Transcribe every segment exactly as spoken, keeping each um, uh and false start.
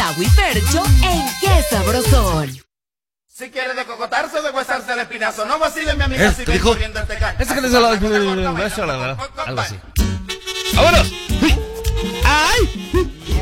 Tavo y Fercho en Qué Sabrosón. Si quieres de cocotarse o de huesarse el espinazo, no vacilen mi amiga, ¿Eh? si ¿Qué ven dijo? corriendo el tecal. Ese que le salió algo así. ¡Vámonos! ¡Ay!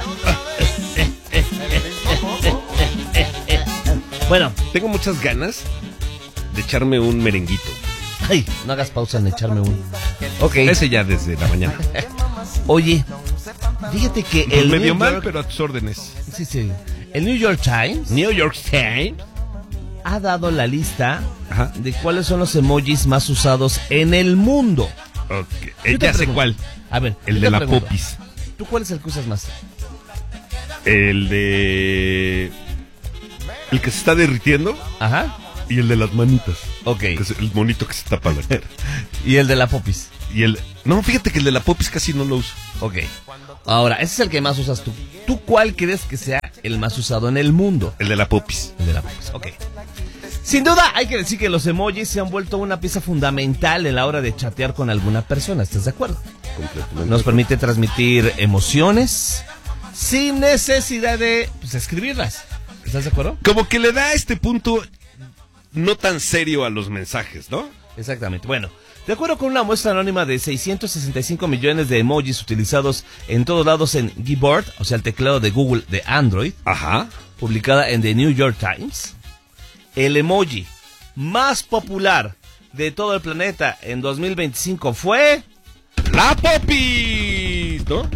Bueno, Tengo muchas ganas de echarme un merenguito. ay, no hagas pausa en echarme un. Ok. Ese ya desde la mañana. Oye, fíjate que El el medio New mal, York- pero a tus órdenes. Sí, sí. El New York Times New York Times. ha dado la lista Ajá. de cuáles son los emojis más usados en el mundo. Ok. Yo Eh, te ya sé pregunto. cuál. A ver, El yo de te la pregunto, popis. ¿tú cuál es el que usas más? El de... El que se está derritiendo Ajá. y el de las manitas. Ok. Que es el monito que se tapa la cara. Y el de la popis. Y el... No, fíjate que el de la popis casi no lo uso. Ok. Ahora, ese es el que más usas tú. ¿Tú cuál crees que sea el más usado en el mundo? El de la popis. El de la popis. Ok. Sin duda, hay que decir que los emojis se han vuelto una pieza fundamental en la hora de chatear con alguna persona. ¿Estás de acuerdo? Completamente. Nos permite transmitir emociones sin necesidad de pues, escribirlas. ¿Estás de acuerdo? Como que le da este punto no tan serio a los mensajes, ¿no? Exactamente. Bueno, de acuerdo con una muestra anónima de seiscientos sesenta y cinco millones de emojis utilizados en todos lados en Gboard, o sea, el teclado de Google de Android, Ajá. publicada en The New York Times, el emoji más popular de todo el planeta en dos mil veinticinco fue... ¡La popis! ¿No?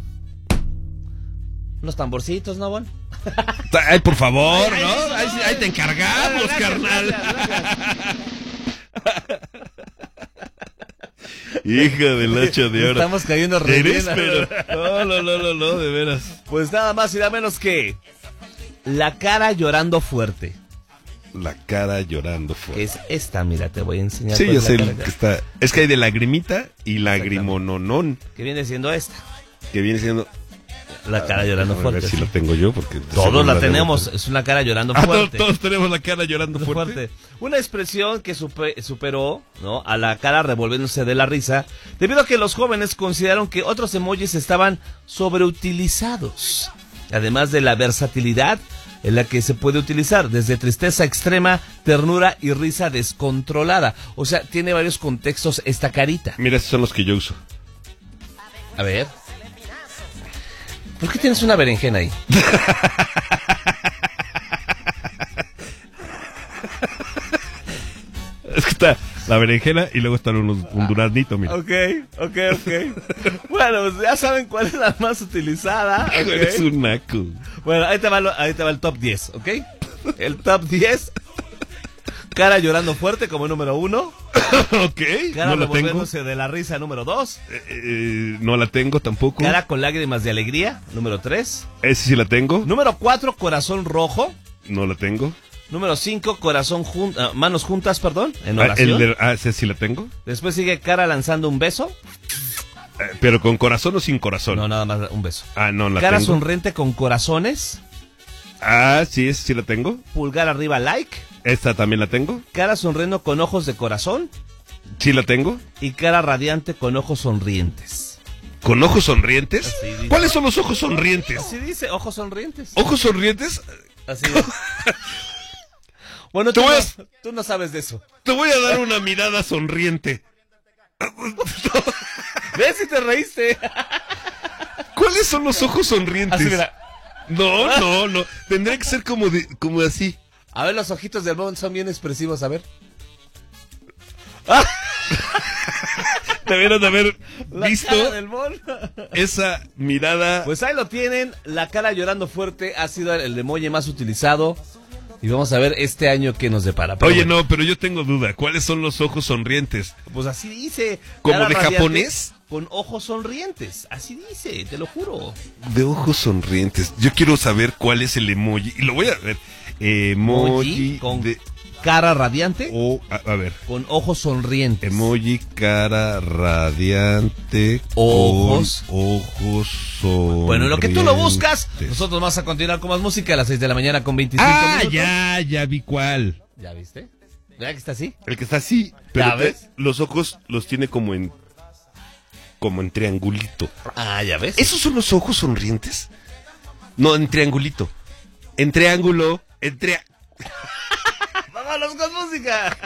Unos tamborcitos, ¿no, Bon? Ay, por favor, ¿no? Ahí, sí, ahí te encargamos, Gracias, carnal. gracias, gracias. Hija del hacha de oro. Estamos cayendo re Eres, bien, pero... No, no, no, no, no, de veras. Pues nada más y nada menos que... la cara llorando fuerte. La cara llorando Que fuerte. es esta, mira, te voy a enseñar. Sí, cuál ya es sé la el cara que está... Es que hay de lagrimita y lagrimononon, que viene siendo esta. que viene siendo... La cara llorando Déjame fuerte. ver si sí. lo tengo yo, porque... Todos la debo tenemos, tener. es una cara llorando Ah, todos, fuerte. todos tenemos la cara llorando fuerte. Fuerte. Una expresión que supe- superó, ¿no?, a la cara revolviéndose de la risa, debido a que los jóvenes consideraron que otros emojis estaban sobreutilizados. Además de la versatilidad en la que se puede utilizar, desde tristeza extrema, ternura y risa descontrolada. O sea, tiene varios contextos esta carita. Mira, esos son los que yo uso. A ver. ¿Por qué tienes una berenjena ahí? Es que está la berenjena y luego están unos, un duraznito, mira. Ok, ok, ok. Bueno, pues ya saben cuál es la más utilizada. Hijo, ok. eres un naco. Bueno, ahí te, va lo- ahí te va el top diez, ¿ok? El top diez. Cara llorando fuerte como número uno. Ok, Cara no la tengo. revolviéndose de la risa número dos. Eh, eh, no la tengo tampoco. Cara con lágrimas de alegría número tres. Ese sí la tengo. Número cuatro, corazón rojo. No la tengo. Número cinco, corazón jun- ah, manos juntas, perdón, en Ah, oración. el de- ah, ese sí la tengo. Después sigue cara lanzando un beso. Eh, pero con corazón o sin corazón. No, nada más un beso. Ah, no la Cara tengo. sonriente con corazones. Ah, sí, esa sí la tengo. Pulgar arriba like. Esta también la tengo. Cara sonriendo con ojos de corazón. Sí la tengo. Y cara radiante con ojos sonrientes. ¿Con ojos sonrientes? Así dice. ¿Cuáles son los ojos sonrientes? Así dice, ojos sonrientes. ¿Ojos sonrientes? Así es. Bueno, tú Te voy a- no, tú no sabes de eso. Te voy a dar una mirada sonriente. ¿Ves si te reíste? ¿Cuáles son los ojos sonrientes? Así, mira. No, no, no. Tendría que ser como de, como así. A ver, los ojitos del Bon son bien expresivos, a ver. Debieron de haber La visto cara del Bon. esa mirada. Pues ahí lo tienen. La cara llorando fuerte ha sido el emoji más utilizado. Y vamos a ver este año qué nos depara. Pero Oye, bueno, no, pero yo tengo duda. ¿Cuáles son los ojos sonrientes? pues así dice. ¿Como Cara de radiante japonés? Con ojos sonrientes. Así dice, te lo juro. De ojos sonrientes. Yo quiero saber cuál es el emoji. Y lo voy a ver. Emoji con de... cara radiante. O, a, a ver. Con ojos sonrientes. Emoji cara radiante. Ojos. Con ojos sonrientes. Bueno, en lo que tú lo buscas, nosotros vamos a continuar con más música a las seis de la mañana con veinticinco Ah, minutos. ya, ya vi cuál. ¿Ya viste? ¿Ya que está así? El que está así. Pero ¿Ya ves? te- los ojos los tiene como en... Como en triangulito. Ah, ¿ya ves? ¿Esos son los ojos sonrientes? No, en triangulito. en triángulo, en tria... ¡Vámonos con música!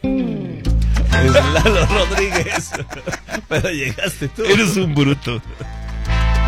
Es Lalo Rodríguez. Pero llegaste tú. Eres un bruto.